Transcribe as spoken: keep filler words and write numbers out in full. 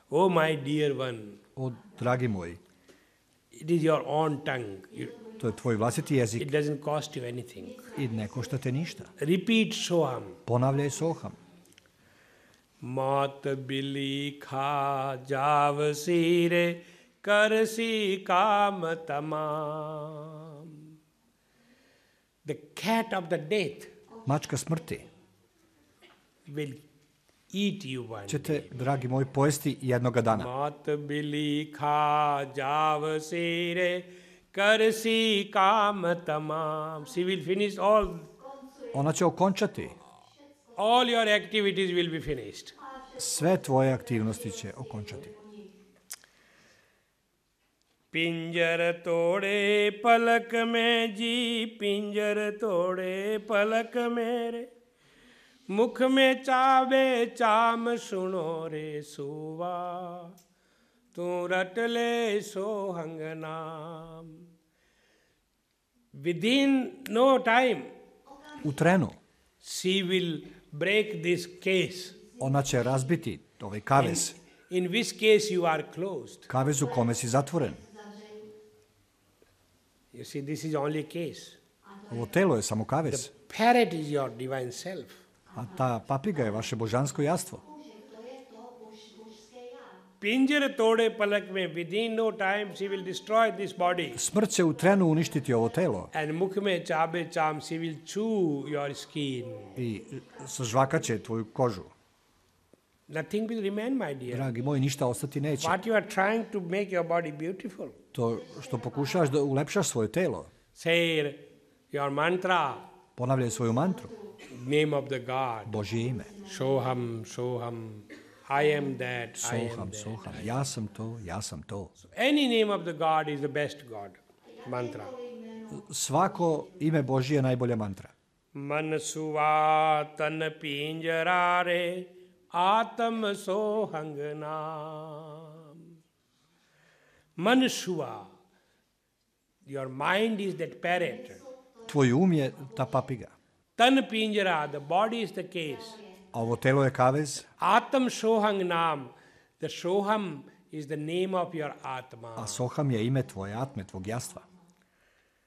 Oh, my dear one, O, dragi moji, it is your own tongue. You, to je tvoj vlastiti jezik it doesn't cost you anything. i ne košta te ništa. Repeat Soham. Ponavljaj Soham. Mat bili kha jav sire karsi kam tamam. The cat of the death Mačka smrti will eat you one će te, day. dragi moji, pojesti jednoga dana. Mat bili kha jav sire karsi kam tamam. She will finish all, Ona će okončati. all your activities will be finished. Sve tvoje aktivnosti će okončati. पिंजर तोड़े पलक में जी पिंजर तोड़े पलक मेरे मुख में चावे चाम सुनो रे सुवा तू रट ले सोहंग नाम. Within no time U trenu she will break this case, ona će razbiti ovaj kavez. in which case you are closed. Kavez u kome si zatvoren. You see, this is only case. Ovo telo je samo kavez, Parrot is your divine self. a ta papiga je vaše božansko jastvo. पिंजर तोड़े पलक में within no time she will destroy this body, Smrt će u trenu uništiti ovo telo and मुख में चाबे चाम she will chew your skin. i sažvakaće tvoju kožu. Nothing will remain, my dear. Dragi moj, ništa ostati neće. What you are trying to make your body beautiful. To što pokušavaš da ulepšaš svoje telo, Say your mantra, ponavljaj svoju mantru, name of the God. Božje ime. Soham, Soham, I am that, I am Soham, that. soham, ja sam to, ja sam to. Any name of the God is the best God. Mantra. Svako ime Božje je najbolja mantra. मन सुवा तन पिंजरारे आत्म सोहंग नाम. मन सुवा. Your mind is that parrot. Tvoj um je ta papiga, Tan pinjara, the body is the case. a ovo telo je kavez, Atam sohang nam. The soham is the name of your atma. a soham je ime tvoje atme, tvog jastva.